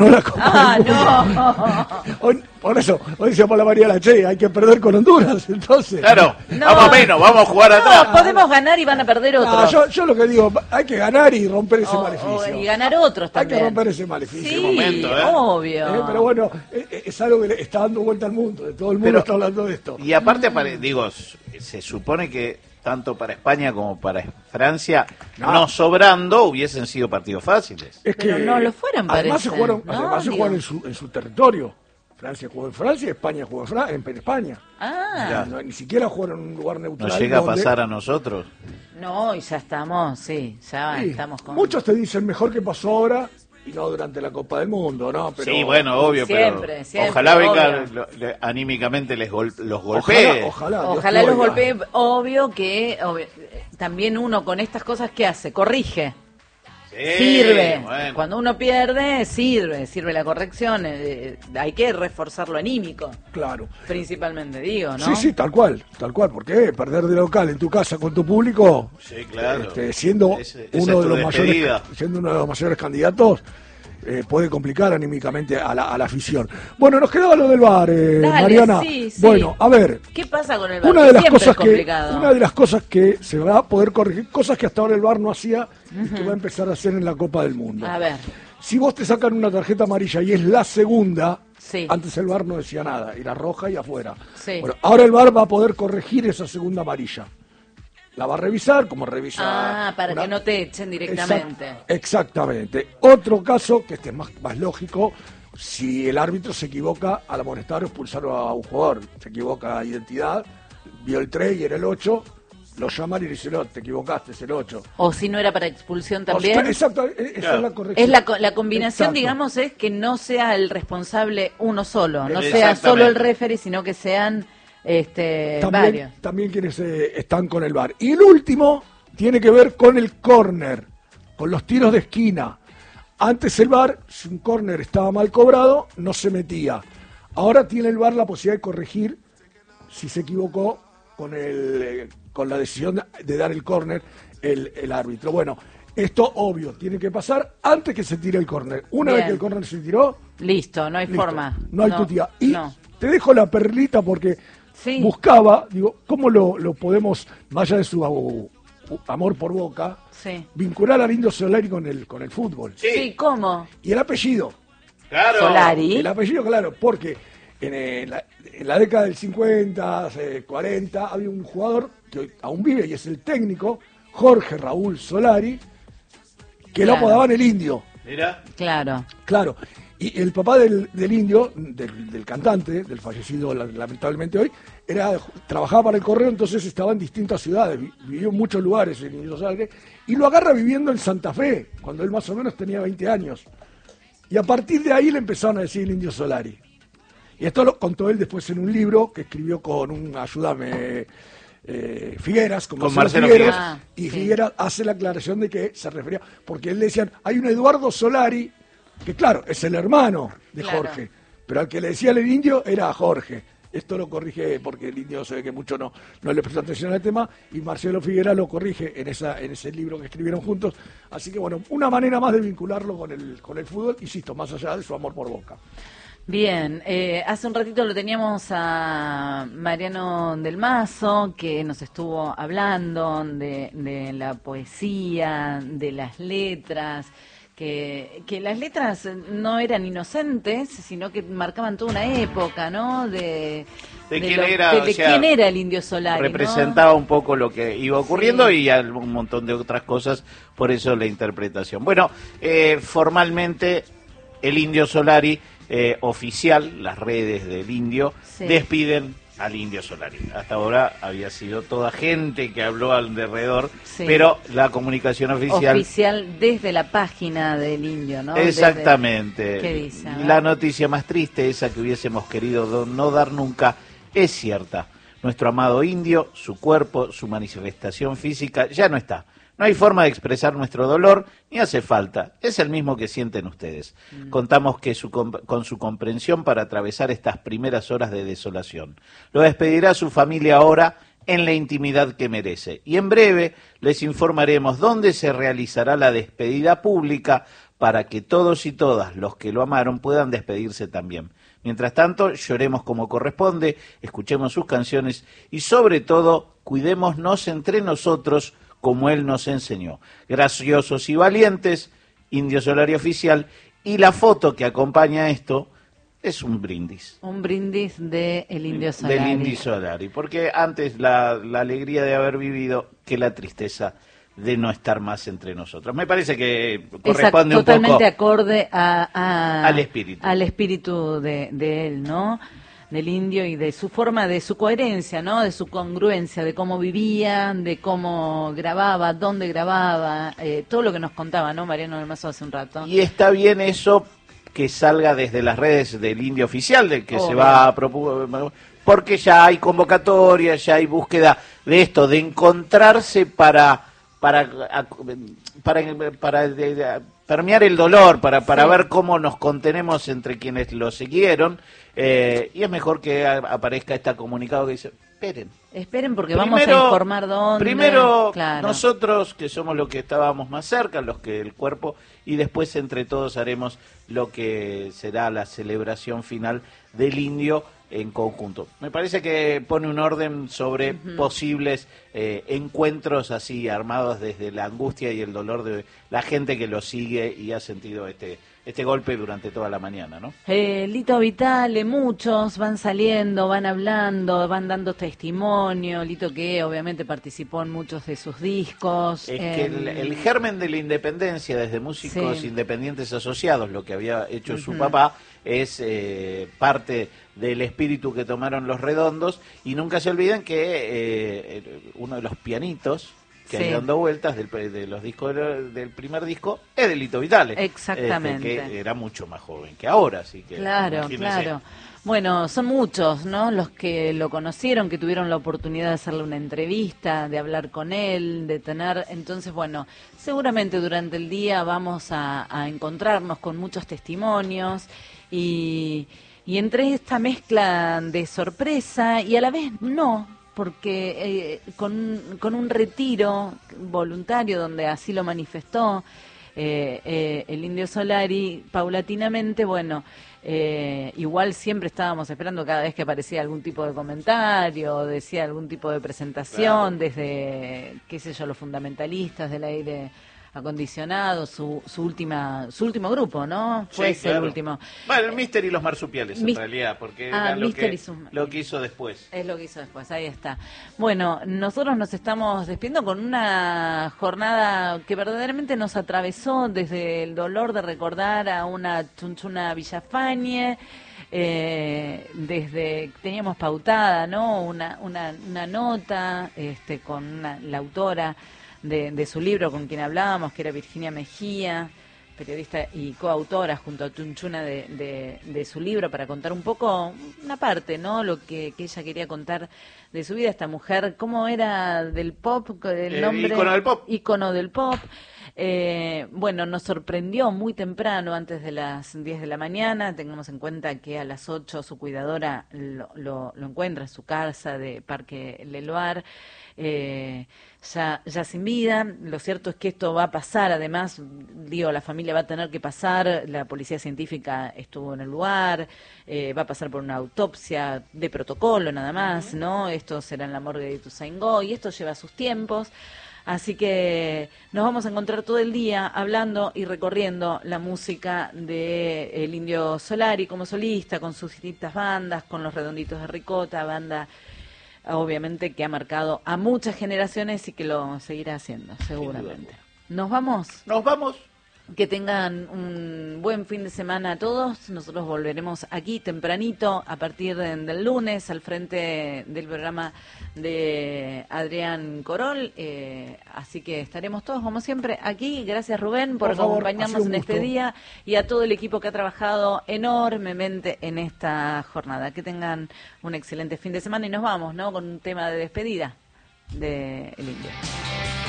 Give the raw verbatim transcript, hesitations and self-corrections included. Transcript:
la Copa Ah, del Mundo. no. Hoy, por eso, hoy decía Paula María la Che, hay que perder con Honduras, entonces. Claro, No. vamos menos, vamos a jugar atrás. No, podemos ganar y van a perder No, otros. yo, yo lo que digo, hay que ganar y romper ese O- maleficio. o- y ganar otros Hay también. que romper ese maleficio. Sí, momento, ¿eh? obvio. Eh, pero bueno, eh, eh, es algo que le está dando vuelta al mundo, de todo el mundo Pero- está hablando de esto. Y aparte, apare- digo, s- se supone que tanto para España como para Francia, No. no sobrando, hubiesen sido partidos fáciles. Es Pero que no lo fueron, además parece, se jugaron, ¿no? además se Digo. jugaron en su, en su territorio. Francia jugó en Francia y España jugó en, Fra- en, en España. Ah, No, ni siquiera jugaron en un lugar neutral. Nos llega a donde- pasar a nosotros. no, y ya estamos, sí, ya Sí, estamos con... muchos te dicen mejor que pasó ahora y no durante la Copa del Mundo, ¿no? Pero Sí, bueno, obvio, Siempre, pero siempre, ojalá venga, obvio. lo- le- anímicamente les gol- los golpee. Ojalá, ojalá. Dios Ojalá te los oiga. golpee, obvio que obvio, eh, también uno con estas cosas, ¿qué hace? Corrige. Sí, Sirve. bueno. Cuando uno pierde, sirve. Sirve la corrección. eh, hay que reforzar lo anímico, Claro. principalmente, digo, ¿no? Sí, sí, tal cual, tal cual. Porque perder de local en tu casa con tu público, Sí, claro. este, siendo Ese- esa es uno de tu los despedida. mayores, siendo uno de los mayores candidatos, eh, puede complicar anímicamente a la, a la afición. Bueno, nos quedaba lo del bar, eh, Dale, Mariana. sí, sí. Bueno, a ver, ¿Qué pasa con el bar? una de las Siempre cosas es que complicado. una de las cosas que se va a poder corregir, cosas que hasta ahora el bar no hacía y que va a empezar a hacer en la Copa del Mundo. A ver, Si vos te sacan una tarjeta amarilla y es la segunda, Sí. antes el bar no decía nada, era roja y afuera. Sí. Bueno, ahora el bar va a poder corregir esa segunda amarilla. La va a revisar como revisa. ah, para una- que no te echen directamente. Exact- exactamente. Otro caso, que este es más, más lógico, si el árbitro se equivoca al amonestar o expulsar a un jugador, se equivoca a identidad, vio el tres y era el ocho, lo llaman y le dicen, no, te equivocaste, es el ocho. O si no era para expulsión O sea, también. exacto, e- esa Claro. es la corrección. Es la, co- la combinación, Exacto. digamos, es que no sea el responsable uno solo, no sea Exactamente. solo el referee, sino que sean este, varios. También, también quienes eh, están con el bar. Y el último tiene que ver con el córner, con los tiros de esquina. Antes el bar, si un córner estaba mal cobrado, no se metía. Ahora tiene el bar la posibilidad de corregir si se equivocó con el eh, con la decisión de, de dar el córner el, el árbitro. Bueno, esto obvio, tiene que pasar antes que se tire el córner. Una Bien. vez que el córner se tiró, Listo, no hay listo, forma. no hay tutía. Y no. te dejo la perlita porque Sí. buscaba, digo, ¿cómo lo, lo podemos, más allá de su uh, uh, amor por Boca, Sí. vincular al Indio Solari con el, con el fútbol? Sí, Sí, ¿cómo? Y el apellido. claro. Solari. El apellido, claro, porque en, eh, la, en la década del cincuenta, eh, cuarenta, había un jugador que hoy aún vive y es el técnico, Jorge Raúl Solari, que lo Claro. apodaban el Indio. Mira, Claro. Claro, y el papá del, del indio, del, del cantante, del fallecido la- lamentablemente hoy, era trabajaba para el correo, entonces estaba en distintas ciudades, vi- vivió en muchos lugares en Indio Solari, y lo agarra viviendo en Santa Fe, cuando él más o menos tenía veinte años. Y a partir de ahí le empezaron a decir el Indio Solari. Y esto lo contó él después en un libro que escribió con un, ayúdame, eh, Figueras, con, Con Marcelo Marcelo Figueras, Figueras. Ah, y sí. Figueras hace la aclaración de que se refería, porque él le decían, hay un Eduardo Solari, que claro, es el hermano de Claro. Jorge, pero al que le decía el indio era a Jorge. Esto lo corrige porque el indio se ve que mucho no, no le presta atención al tema, y Marcelo Figuera lo corrige en esa en ese libro que escribieron juntos. Así que bueno, una manera más de vincularlo con el, con el fútbol, insisto, más allá de su amor por Boca. Bien, eh, hace un ratito lo teníamos a Mariano del Mazo, que nos estuvo hablando de, de la poesía, de las letras, que, que las letras no eran inocentes, sino que marcaban toda una época, ¿no? De, De quién lo- era, de, o de sea, quién era el Indio Solari, ¿no? representaba un poco lo que iba ocurriendo Sí. y al- un montón de otras cosas, por eso la interpretación. Bueno, eh, formalmente el Indio Solari, eh, oficial, las redes del Indio, Sí. despiden al Indio Solari. Hasta ahora había sido toda gente que habló alrededor, Sí. pero la comunicación oficial... Oficial desde la página del Indio, ¿no? Desde- Exactamente. ¿Qué dice? A ver. La noticia más triste, esa que hubiésemos querido do- no dar nunca, es cierta. Nuestro amado indio, su cuerpo, su manifestación física, ya no está. No hay forma de expresar nuestro dolor, ni hace falta. Es el mismo que sienten ustedes. Mm. Contamos que su com- con su comprensión para atravesar estas primeras horas de desolación. Lo despedirá su familia ahora en la intimidad que merece. Y en breve les informaremos dónde se realizará la despedida pública para que todos y todas los que lo amaron puedan despedirse también. Mientras tanto, lloremos como corresponde, escuchemos sus canciones y sobre todo, cuidémonos entre nosotros como él nos enseñó. Graciosos y valientes, Indio Solari Oficial, y la foto que acompaña esto es un brindis. Un brindis de el Indio Solari. Del Indio Solari, porque antes la, la alegría de haber vivido que la tristeza de no estar más entre nosotros. Me parece que corresponde Exacto, un poco totalmente acorde a, a, al espíritu, al espíritu de, de él, ¿no? Del indio y de su forma, de su coherencia, ¿no? De su congruencia, de cómo vivía, de cómo grababa, dónde grababa, eh, todo lo que nos contaba, ¿no? Mariano del Mazo hace un rato. Y está bien eso que salga desde las redes del Indio Oficial, del que Obvio. se va a proponer, porque ya hay convocatoria, ya hay búsqueda de esto, de encontrarse para para para, para de, de, permear el dolor, para, para sí. ver cómo nos contenemos entre quienes lo siguieron, eh, y es mejor que a, aparezca este comunicado que dice, esperen. Esperen porque primero, vamos a informar dónde. Primero claro. nosotros, que somos los que estábamos más cerca, los que el cuerpo, y después entre todos haremos lo que será la celebración final del indio en conjunto. Me parece que pone un orden sobre uh-huh. posibles eh, encuentros así armados desde la angustia y el dolor de la gente que lo sigue y ha sentido este este golpe durante toda la mañana, ¿no? Eh, Lito Vitale, muchos van saliendo, van hablando, van dando testimonio. Lito que obviamente participó en muchos de sus discos. Es eh, que el, el germen de la independencia desde músicos sí. independientes asociados, lo que había hecho uh-huh. su papá, es eh, parte del espíritu que tomaron los Redondos, y nunca se olviden que eh, uno de los pianitos que sí. hay dando vueltas del, de los discos del, del primer disco es de Lito Vitale. Exactamente. Este, que era mucho más joven que ahora, así que claro, imagínense. Claro. Bueno, son muchos, ¿no? Los que lo conocieron, que tuvieron la oportunidad de hacerle una entrevista, de hablar con él, de tener... Entonces, bueno, seguramente durante el día vamos a, a encontrarnos con muchos testimonios y, y entre esta mezcla de sorpresa y a la vez no, porque eh, con, con un retiro voluntario donde así lo manifestó eh, eh, el Indio Solari, paulatinamente, bueno, eh, igual siempre estábamos esperando cada vez que aparecía algún tipo de comentario, decía algún tipo de presentación, claro. desde, qué sé yo, los fundamentalistas del aire acondicionado, su, su última su último grupo, ¿no? Fue sí, claro. el último. Bueno, el Mister y los Marsupiales, Mis... en realidad, porque ah, era lo que, su... lo que hizo después. Es lo que hizo después, ahí está. Bueno, nosotros nos estamos despidiendo con una jornada que verdaderamente nos atravesó desde el dolor de recordar a una Chunchuna Villafañe, eh, desde teníamos pautada, ¿no? Una, una, una nota este, con una, la autora De, de su libro con quien hablábamos, que era Virginia Mejía, periodista y coautora junto a Chunchuna de, de, de su libro, para contar un poco, una parte, ¿no? Lo que, que ella quería contar de su vida, esta mujer, ¿cómo era del pop? El eh, nombre, ícono del pop. Ícono del pop. Eh, bueno, nos sorprendió muy temprano, antes de las diez de la mañana. Tengamos en cuenta que a las ocho su cuidadora lo, lo, lo encuentra en su casa de Parque Leloir, eh, ya, ya sin vida. Lo cierto es que esto va a pasar, además, digo, la familia va a tener que pasar, la policía científica estuvo en el lugar, eh, va a pasar por una autopsia de protocolo nada más, ¿no? Esto será en la morgue de Ituzaingó y esto lleva sus tiempos. Así que nos vamos a encontrar todo el día hablando y recorriendo la música de el Indio Solari como solista, con sus distintas bandas, con los Redonditos de Ricota, banda obviamente que ha marcado a muchas generaciones y que lo seguirá haciendo, seguramente. ¿Nos vamos? Nos vamos. Que tengan un buen fin de semana a todos. Nosotros volveremos aquí tempranito a partir de, del lunes al frente del programa de Adrián Corol. Eh, así que estaremos todos como siempre aquí. Gracias Rubén por, por favor, acompañarnos en este día y a todo el equipo que ha trabajado enormemente en esta jornada. Que tengan un excelente fin de semana y nos vamos, ¿no? Con un tema de despedida de El Indio.